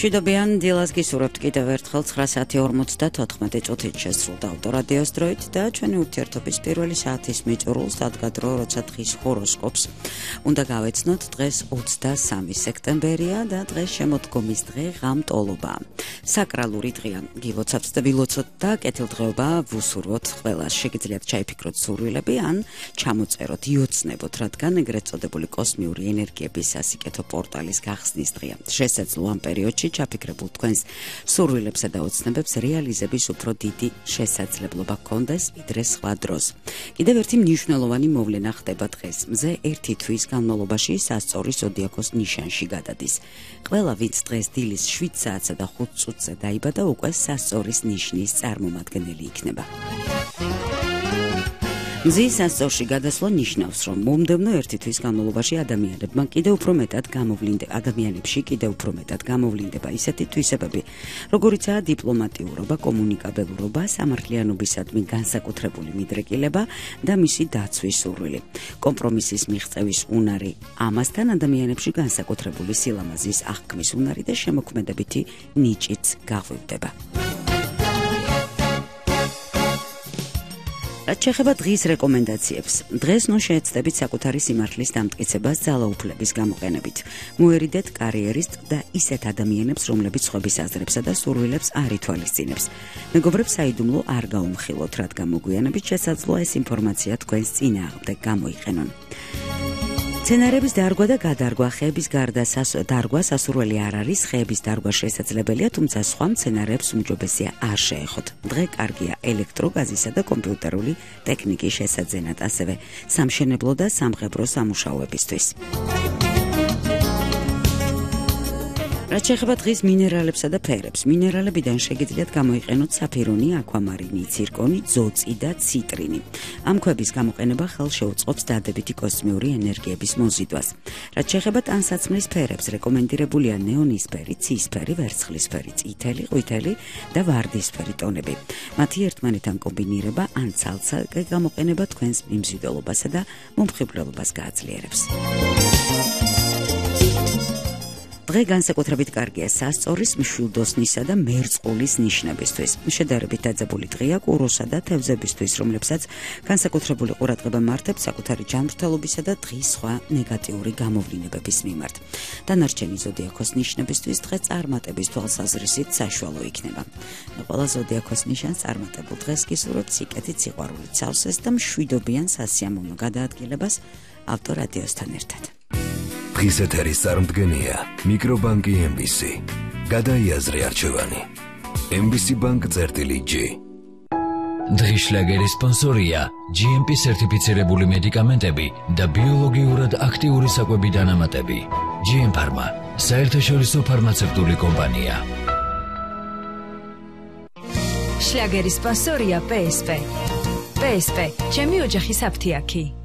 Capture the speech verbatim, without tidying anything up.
მშვიდობიან დილას გისურვებთ კიდევ ერთხელ ცხრა საათი ორმოცდათოთხმეტი წუთით შესრულდა ავტორადიოს დროით და ჩვენი ურთიერთობის პირველი საათის მიწურულს ადგადრო, როცა დღის ჰოროსკოპს უნდა გავეცნოთ. დღეს ოცდასამი სექტემბერია და დღეს შემოდგომის დღე ღამტოლობაა. საკრალური დღეა, გილოცავთ და ვილოცოთ და კეთილდღეობა ვუსურვოთ ყველას. შეგიძლიათ ჩაიფიქროთ სურვილები ან ჩამოწეროთ, იოცნებოთ, რადგან ეგრეთ წოდებული კოსმიური ენერგიების სასიკეთო პორტალის გახსნის დღეა. შესაძლოა ამ პერიოდში ჩაფიქრებულ თქვენს სურვილებსა და ოცნებებს რეალიზების უფრო დიდი შესაძლებლობა გქონდეს ვიდრე სხვა დროს. კიდევ ერთი მნიშვნელოვანი მოვლენა ხდება დღეს. მზე ერთი თვის განმავლობაში სასწორი ზოდიაქოს ნიშანში გადადის. ყველა ვინც დღეს დილის შვიდ საათსა და ხუთ წუთზე დაიბადა, უკვე სასწორის ნიშნის წარმომადგენელი იქნება. მზის სასწორში გადასვლა ნიშნავს, რომ მომდევნო ერთი თვის განმავლობაში ადამიანებმა კიდევ უფრო მეტად გამოვლინდება ადამიანებში კიდევ უფრო მეტად გამოვლინდება ისეთი თვისებები, როგორიცაა დიპლომატიურობა, კომუნიკაბელურობა, სამართლიანობისადმი განსაკუთრებული მიდრეკილება და მისი დაცვის სურვილი. კომპრომისის მიღწევის უნარი, ამასთან ადამიანებში განსაკუთრებული სილამაზის აღქმის უნარი და შემოქმედებითი ნიჭიც გაღვივდება. რაც შეეხება დღის რეკომენდაციებს, დღეს ნუ შეეცდებით საკუთარი სიმართლის დამტკიცებას ძალაუფლების გამოყენებით. მოერიდეთ კარიერის და ისეთ ადამიანებს, რომლებიც სხვების აზრებსა და სურვილებს არ ითვალისწინებს. მეგობრებს საიდუმლო არ გაუმხილოთ, რადგან მოგვიანებით შესაძლოა ეს ინფორმაცია თქვენს წინააღმდეგ გამოიყენონ. მცენარეების დარგვა და გადარგვა. ხეების გარდა დარგვა სასურველი არ არის, ხეების დარგვა შესაძლებელია, თუმცა სხვა მცენარეებს უმჯობესია არ შეეხოთ. დღე კარგია ელექტროგაზისა და კომპიუტერული ტექნიკის შესაძენად, ასევე სამშენებლო და სამღებრო სამუშაოებისთვის. რაც შეეხება დღის მინერალებსა და ფერებს, მინერალებიდან შეგიძლიათ გამოიყენოთ საფირონი, აკვამარინი, ცირკონი, ძოწი და ციტრინი. ამ ქვების გამოყენება ხელს შეუწყობს დადებითი კოსმიური ენერგიების მოზიდვას. რაც შეეხება ტანსაცმლის ფერებს, რეკომენდირებულია ნეონისფერი, ცისფერი, ვერცხლისფერი, წითელი, ყვითელი და ვარდისფერი ტონები. მათი ერთმანეთთან კომბინირება ან ცალ-ცალკე გამოყენება თქვენს მიმზიდველობასა და მომხიბვლელობას გააძლიერებს. დღე განსაკუთრებით კარგია სასწორის, მშვილდოსნისა და მერწყულის ნიშნებისთვის. შედარებით დაძაბული დღეა კუროსა და თევზებისთვის, რომლებსაც განსაკუთრებული ყურადღება მართებს საკუთარი ჯანმრთელობისა და დღის სხვა ნეგატიური გამოვლინებების მიმართ. დანარჩენი ზოდიაქოს ნიშნებისთვის დღე წარმატების თვალსაზრისით საშუალო იქნება. ყველა ზოდიაქოს ნიშანს წარმატებულ დღეს გისურვებთ სიკეთით, სიყვარულით, სავსეს და მშვიდობიან სასიამოვნო გადაადგილებას ავტორადიოსთან ერთად. დღის ეთერის წარმდგენია მიკრობანკი ემ ბი სი. გადაიაზრე არჩევანი. ემ ბი სი ბანკ წერტილი ჯი. დღის შლაგერის სპონსორია ჯი ემ პი სერტიფიცირებული მედიკამენტები და ბიოლოგიურად აქტიური საკვები დანამატები. ჯი ემ ფარმა, საერთაშორისო ფარმაცევტული კომპანია. შლაგერის სპონსორია პე ეს პე. პე ეს პე, ჩემი ოჯახის აფთიაქი.